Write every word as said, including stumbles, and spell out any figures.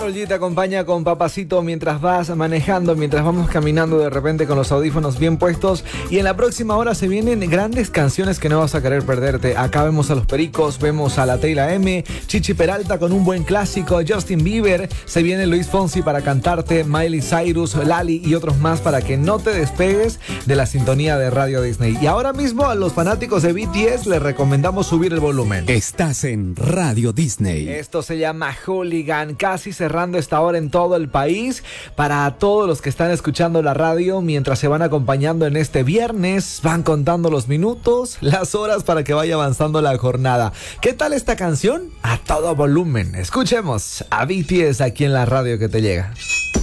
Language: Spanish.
Karol G te acompaña con Papacito mientras vas manejando, mientras vamos caminando de repente con los audífonos bien puestos. Y en la próxima hora se vienen grandes canciones que no vas a querer perderte. Acá vemos a Los Pericos, vemos a la Teyla M, Chichi Peralta con un buen clásico, Justin Bieber, se viene Luis Fonsi para cantarte, Miley Cyrus, Lali y otros más para que no te despegues de la sintonía de Radio Disney. Y ahora mismo a los fanáticos de B T S les recomendamos subir el volumen. Estás en Radio Disney. Esto se llama Hooligan, casi cerrando esta hora en todo el país. Para todos los que están escuchando la radio mientras se van acompañando en este viernes, van contando los minutos, las horas para que vaya avanzando la jornada. ¿Qué tal esta canción? A todo volumen. Escuchemos a B T S aquí en la radio que te llega.